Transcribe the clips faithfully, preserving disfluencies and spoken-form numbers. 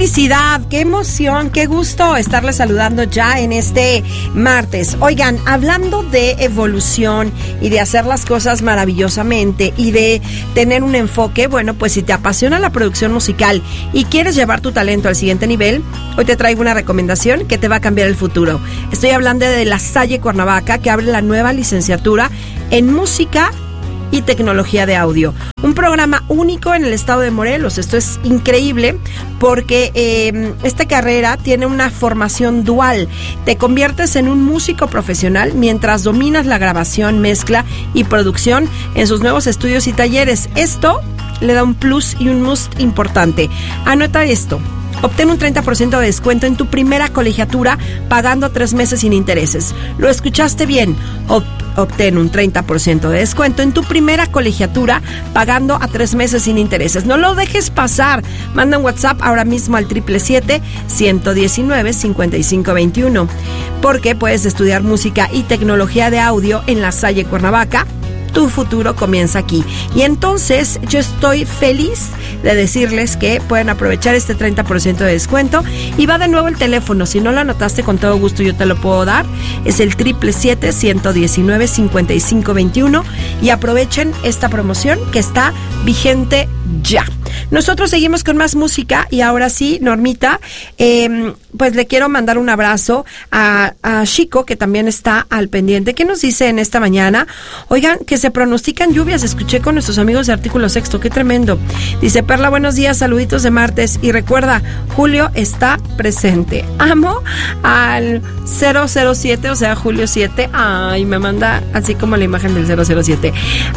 felicidad, qué emoción, qué gusto estarles saludando ya en este martes. Oigan, hablando de evolución y de hacer las cosas maravillosamente y de tener un enfoque, bueno, pues si te apasiona la producción musical y quieres llevar tu talento al siguiente nivel, hoy te traigo una recomendación que te va a cambiar el futuro. Estoy hablando de La Salle Cuernavaca, que abre la nueva licenciatura en música y tecnología de audio. Un programa único en el estado de Morelos. Esto es increíble porque eh, esta carrera tiene una formación dual. Te conviertes en un músico profesional mientras dominas la grabación, mezcla y producción en sus nuevos estudios y talleres. Esto le da un plus y un must importante. Anota esto. Obtén un treinta por ciento de descuento en tu primera colegiatura pagando tres meses sin intereses. ¿Lo escuchaste bien? Ob- obtén un treinta por ciento de descuento en tu primera colegiatura pagando a tres meses sin intereses. No lo dejes pasar. Manda un WhatsApp ahora mismo al siete siete siete, uno uno nueve, cinco cinco dos uno porque puedes estudiar música y tecnología de audio en La Salle Cuernavaca. Tu futuro comienza aquí. Y entonces yo estoy feliz de decirles que pueden aprovechar este treinta por ciento de descuento. Y va de nuevo el teléfono. Si no lo anotaste, con todo gusto yo te lo puedo dar. Es el siete siete siete, uno uno nueve, cinco cinco dos uno. Y aprovechen esta promoción que está vigente ya. Nosotros seguimos con más música y ahora sí, Normita, eh, pues le quiero mandar un abrazo a, a Chico, que también está al pendiente. ¿Qué nos dice en esta mañana? Oigan, que se pronostican lluvias. Escuché con nuestros amigos de Artículo Sexto. ¡Qué tremendo! Dice Perla, buenos días, saluditos de martes. Y recuerda, Julio está presente. Amo al cero cero siete, o sea, Julio siete. Ay, me manda así como la imagen del cero cero siete.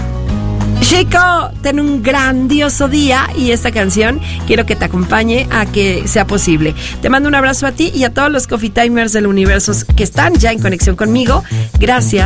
Chico, ten un grandioso día y esta canción quiero que te acompañe a que sea posible. Te mando un abrazo a ti y a todos los Coffee Timers del universo que están ya en conexión conmigo. Gracias.